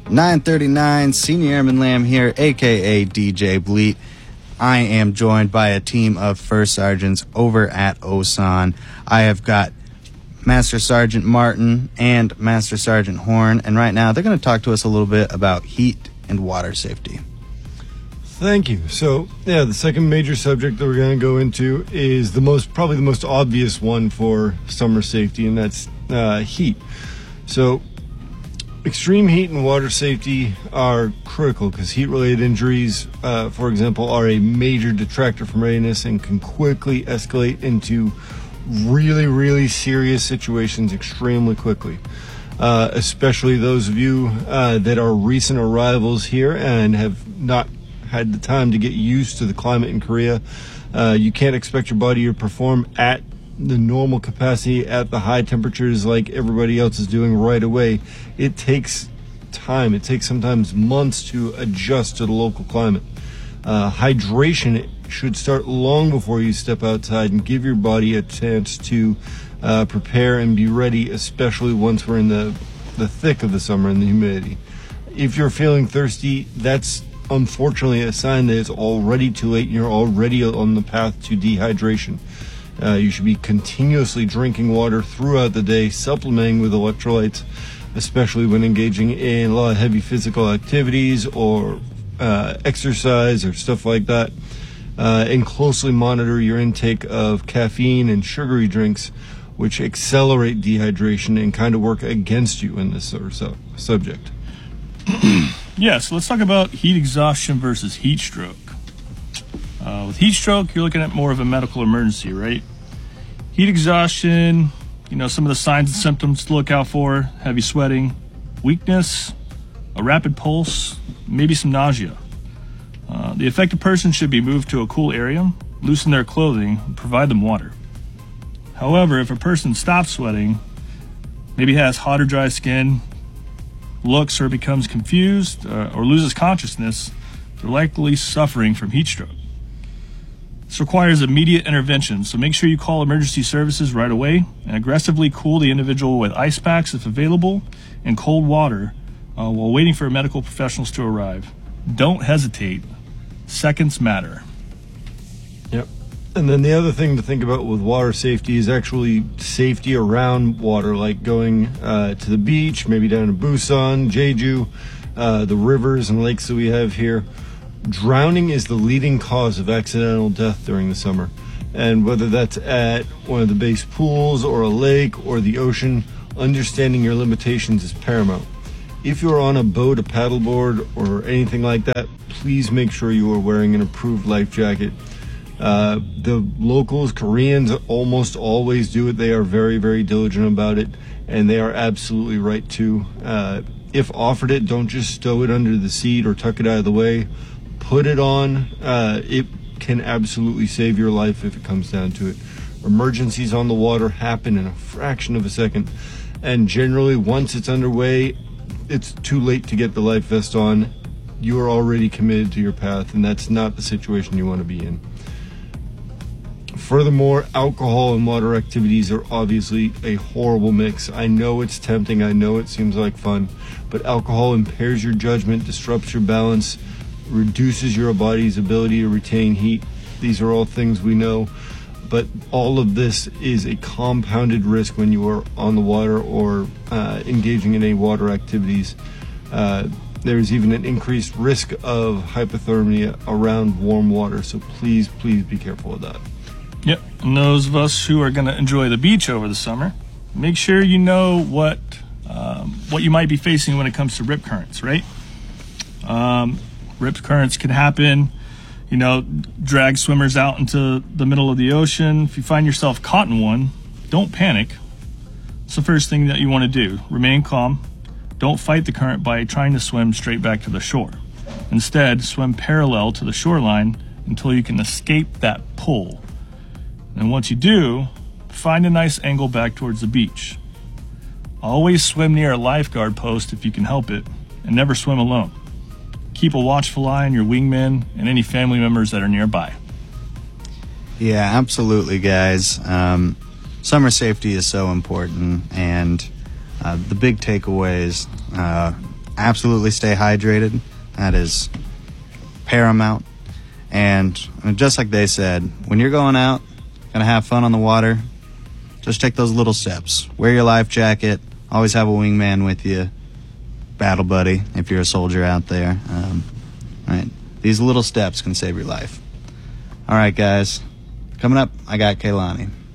939, Senior Airman Lamb here, a.k.a. DJ Bleat. I am joined by a team of First Sergeants over at OSAN. I have got Master Sergeant Martin and Master Sergeant Horn, and right now they're going to talk to us a little bit about heat and water safety. Thank you. So, the second major subject that we're going to go into is probably the most obvious one for summer safety, and that's heat. So, extreme heat and water safety are critical because heat-related injuries, for example, are a major detractor from readiness and can quickly escalate into really, really serious situations extremely quickly. Especially those of you that are recent arrivals here and have not had the time to get used to the climate in Korea. You can't expect your body to perform at the normal capacity at the high temperatures like everybody else is doing right away. It takes time. It takes sometimes months to adjust to the local climate. Hydration should start long before you step outside and give your body a chance to prepare and be ready, especially once we're in the thick of the summer and the humidity. If you're feeling thirsty, that's unfortunately a sign that it's already too late and you're already on the path to dehydration. You should be continuously drinking water throughout the day, supplementing with electrolytes, especially when engaging in a lot of heavy physical activities or exercise or stuff like that. And closely monitor your intake of caffeine and sugary drinks, which accelerate dehydration and kind of work against you in this sort of subject. So let's talk about heat exhaustion versus heat stroke. With heat stroke, you're looking at more of a medical emergency, right? Heat exhaustion, some of the signs and symptoms to look out for: heavy sweating, weakness, a rapid pulse, maybe some nausea. The affected person should be moved to a cool area, loosen their clothing, and provide them water. However, if a person stops sweating, maybe has hot or dry skin, looks or becomes confused, or loses consciousness, they're likely suffering from heat stroke. This requires immediate intervention, so make sure you call emergency services right away and aggressively cool the individual with ice packs if available and cold water while waiting for medical professionals to arrive. Don't hesitate. Seconds matter. Yep. And then the other thing to think about with water safety is actually safety around water, like going to the beach, maybe down in Busan, Jeju, the rivers and lakes that we have here. Drowning is the leading cause of accidental death during the summer. And whether that's at one of the base pools or a lake or the ocean, understanding your limitations is paramount. If you're on a boat, a paddleboard, or anything like that, please make sure you are wearing an approved life jacket. The locals, Koreans, almost always do it. They are very, very diligent about it, and they are absolutely right too. If offered it, don't just stow it under the seat or tuck it out of the way. Put it on. It can absolutely save your life if it comes down to it. Emergencies on the water happen in a fraction of a second, and generally once it's underway, it's too late to get the life vest on. You are already committed to your path, and that's not the situation you want to be in. Furthermore, alcohol and water activities are obviously a horrible mix. I know it's tempting, I know it seems like fun, but alcohol impairs your judgment, disrupts your balance, reduces your body's ability to retain heat. These are all things we know, but all of this is a compounded risk when you are on the water or engaging in any water activities. There's even an increased risk of hypothermia around warm water, so please be careful of that. Yep, and those of us who are going to enjoy the beach over the summer, make sure you know what you might be facing when it comes to rip currents, right? Rip currents can happen, drag swimmers out into the middle of the ocean. If you find yourself caught in one, don't panic. It's the first thing that you want to do. Remain calm. Don't fight the current by trying to swim straight back to the shore. Instead, swim parallel to the shoreline until you can escape that pull. And once you do, find a nice angle back towards the beach. Always swim near a lifeguard post if you can help it, and never swim alone. Keep a watchful eye on your wingmen and any family members that are nearby. Yeah, absolutely, guys. Summer safety is so important, and the big takeaways absolutely stay hydrated. That is paramount. And just like they said, when you're going out, gonna have fun on the water, just take those little steps. Wear your life jacket. Always have a wingman with you. Battle buddy, if you're a soldier out there. Right. These little steps can save your life. All right, guys. Coming up, I got Kaylani.